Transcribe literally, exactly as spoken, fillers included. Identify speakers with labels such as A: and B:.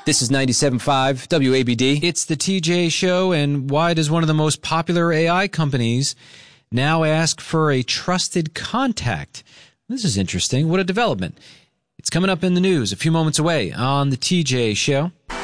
A: This is ninety-seven point five W A B D. It's the T J Show, and why does one of the most popular A I companies now ask for a trusted contact? This is interesting. What a development. It's coming up in the news a few moments away on the T J Show.